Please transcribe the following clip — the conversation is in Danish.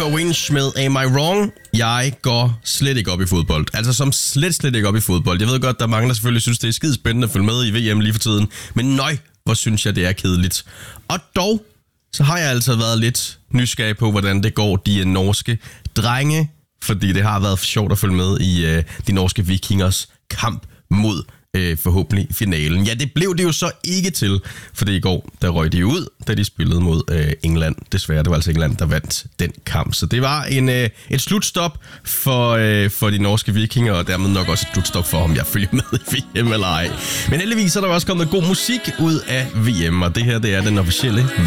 Nico Winch med Am I Wrong? Jeg går slet ikke op i fodbold. Altså som slet ikke op i fodbold. Jeg ved godt, der er mange, der selvfølgelig synes, det er skide spændende at følge med i VM lige for tiden. Men nøj, hvor synes jeg, det er kedeligt. Og dog, så har jeg altså været lidt nysgerrig på, hvordan det går de norske drenge. Fordi det har været sjovt at følge med i de norske vikingers kamp mod forhåbentlig finalen. Ja, det blev det jo så ikke til, for i går, der røg de ud, da de spillede mod England. Desværre, det var altså England, der vandt den kamp. Så det var et slutstop for de norske vikinger, og dermed nok også et slutstop for, om jeg følger med i VM eller ej. Men heldigvis er der også kommet god musik ud af VM, og det her, det er den officielle